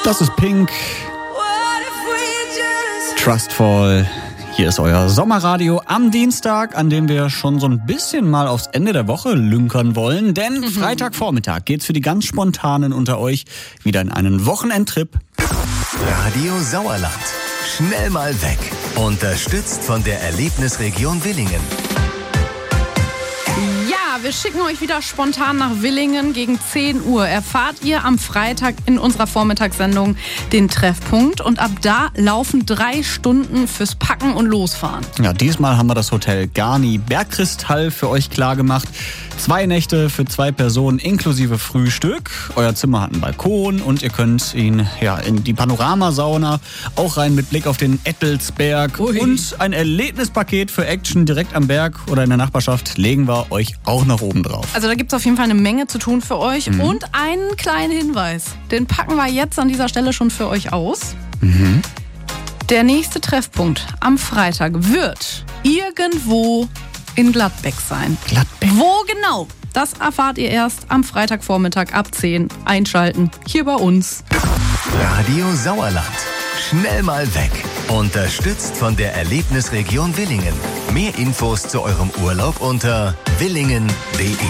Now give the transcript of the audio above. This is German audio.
Das ist Pink. Trustful. Hier ist euer Sommerradio am Dienstag, an dem wir schon so ein bisschen mal aufs Ende der Woche lünkern wollen. Denn Freitagvormittag geht's für die ganz Spontanen unter euch wieder in einen Wochenendtrip. Radio Sauerland. Schnell mal weg. Unterstützt von der Erlebnisregion Willingen. Ja, wir schicken euch wieder spontan nach Willingen gegen 10 Uhr. Erfahrt ihr am Freitag in unserer Vormittagssendung den Treffpunkt. Und ab da laufen 3 Stunden fürs Packen und Losfahren. Ja, diesmal haben wir das Hotel Garni Bergkristall für euch klar gemacht. 2 Nächte für 2 Personen inklusive Frühstück. Euer Zimmer hat einen Balkon und ihr könnt ihn in die Panoramasauna auch rein mit Blick auf den Ettelsberg. Ui. Und ein Erlebnispaket für Action direkt am Berg oder in der Nachbarschaft legen wir euch auch noch oben drauf. Also da gibt es auf jeden Fall eine Menge zu tun für euch. Und einen kleinen Hinweis, den packen wir jetzt an dieser Stelle schon für euch aus. Der nächste Treffpunkt am Freitag wird irgendwo in Gladbeck sein. Gladbeck. Wo genau? Das erfahrt ihr erst am Freitagvormittag ab 10. Einschalten, hier bei uns. Radio Sauerland. Schnell mal weg. Unterstützt von der Erlebnisregion Willingen. Mehr Infos zu eurem Urlaub unter willingen.de.